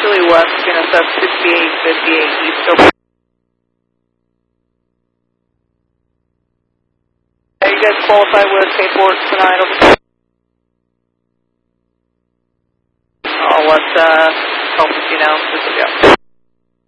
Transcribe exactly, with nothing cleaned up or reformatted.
Philly West, N S F sixty-eight fifty-eight East. Over. Are you guys qualified with paperwork tonight? Over. I'll let uh, help if you know. This is, yeah.